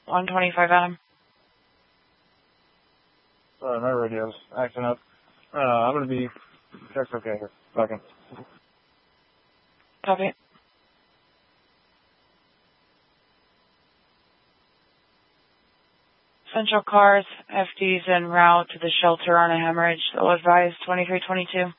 125 Adam. Sorry, my radio's acting up. I'm going to be checked okay here. Second. Copy. Central cars, FD's en route to the shelter on a hemorrhage. They'll advise 2322.